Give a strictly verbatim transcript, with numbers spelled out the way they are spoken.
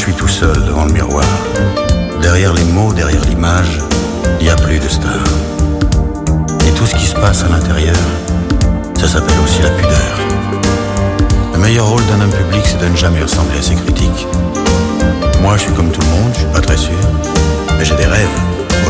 suis tout seul devant le miroir, derrière les mots, derrière l'image, il n'y a plus de star. Et tout ce qui se passe à l'intérieur, ça s'appelle aussi la pudeur. Le meilleur rôle d'un homme public, c'est de ne jamais ressembler à ses critiques. Moi, je suis comme tout le monde, je suis pas très sûr, mais j'ai des rêves.